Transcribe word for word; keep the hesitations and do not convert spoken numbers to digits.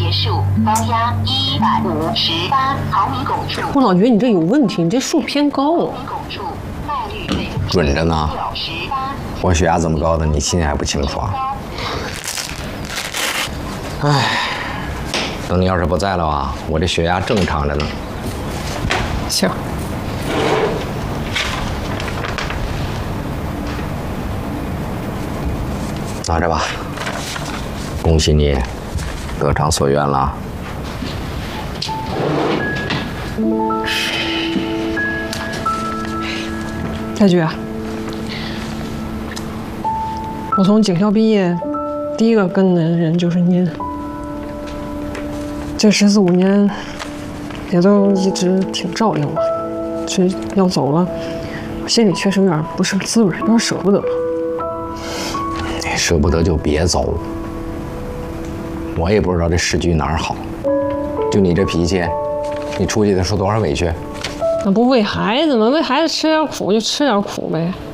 结束，高压一百五十八毫米汞柱。 我老觉得你这有问题，你这数偏高。 准着呢。我血压这么高的，你心里还不清楚啊？哎，等你要是不在了啊，我这血压正常着呢。 行。 拿着吧，恭喜你得偿所愿了。 太君，我从警校毕业，第一个跟的人就是您。这十四五年，也都一直挺照应我。这要走了，我心里确实有点不是滋味，有点舍不得。 舍不得就别走。我也不知道这市局哪儿好，就你这脾气，你出去得受多少委屈？ 那不为孩子吗？为孩子吃点苦就吃点苦呗。